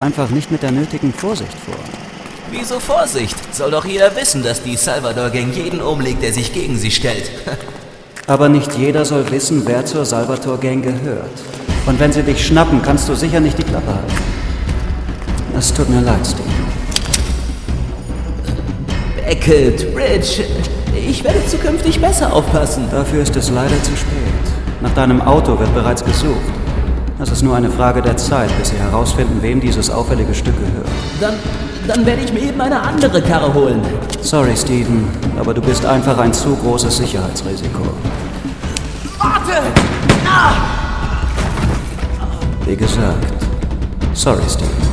einfach nicht mit der nötigen Vorsicht vor. Wieso Vorsicht? Soll doch jeder wissen, dass die Salvador-Gang jeden umlegt, der sich gegen sie stellt. Aber nicht jeder soll wissen, wer zur Salvatore-Gang gehört. Und wenn sie dich schnappen, kannst du sicher nicht die Klappe halten. Es tut mir leid, Steve. Beckett, Rich, ich werde zukünftig besser aufpassen. Dafür ist es leider zu spät. Nach deinem Auto wird bereits gesucht. Es ist nur eine Frage der Zeit, bis sie herausfinden, wem dieses auffällige Stück gehört. Dann werde ich mir eben eine andere Karre holen. Sorry, Steven, aber du bist einfach ein zu großes Sicherheitsrisiko. Warte! Ah! Wie gesagt, sorry, Steven.